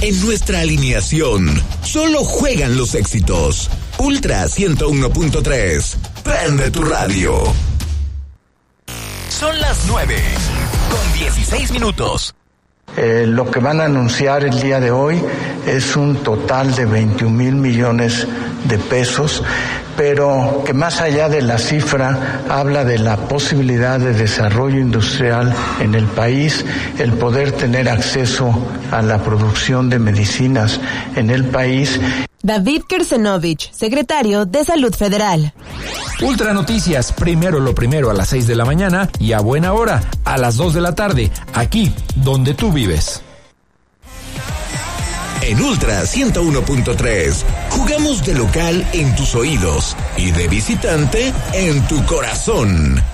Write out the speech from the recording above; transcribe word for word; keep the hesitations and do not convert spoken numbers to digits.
En nuestra alineación, solo juegan los éxitos. Ultra ciento uno punto tres. Prende tu radio. Son las nueve, con dieciséis minutos. Eh, lo que van a anunciar el día de hoy es un total de veintiún mil millones de pesos, pero que más allá de la cifra habla de la posibilidad de desarrollo industrial en el país, el poder tener acceso a la producción de medicinas en el país. David Kersenovich, secretario de Salud Federal. Ultra Noticias, primero lo primero a las seis de la mañana y a buena hora, a las dos de la tarde, aquí donde tú vives. En Ultra ciento uno punto tres, jugamos de local en tus oídos y de visitante en tu corazón.